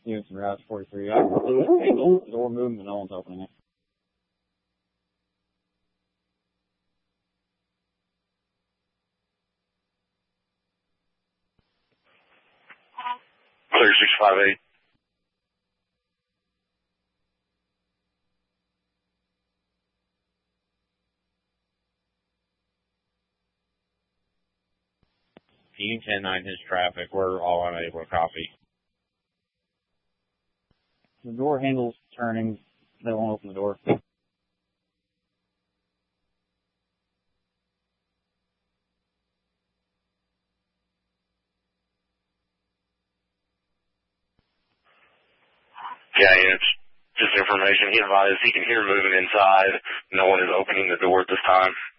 Stevenson Route 43. The door moving, but no one's opening it. Clear 658. Team 10-9 his traffic. We're all unable to copy. The door handle's turning. They won't open the door. Yeah, it's just information. He advised he can hear moving inside. No one is opening the door at this time.